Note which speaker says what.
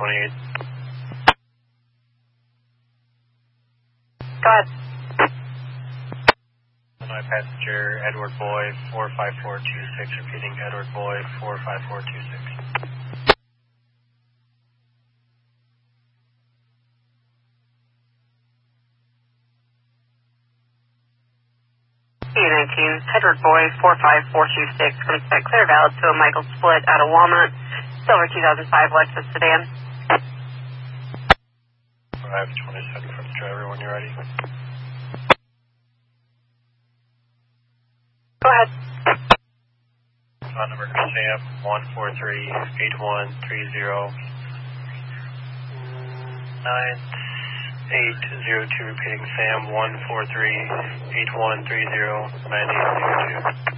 Speaker 1: 28.
Speaker 2: Go ahead.
Speaker 1: Illinois passenger Edward Boy 45426, repeating Edward Boy 45426.
Speaker 2: E19, Edward Boy 45426, contact clear valid to a Michael Split out of Walnut, silver 2005 Lexus sedan.
Speaker 1: 527 for the driver when you're ready.
Speaker 2: Go ahead.
Speaker 1: Phone number Sam 143-8130 9802, repeating Sam 143-8130 9802.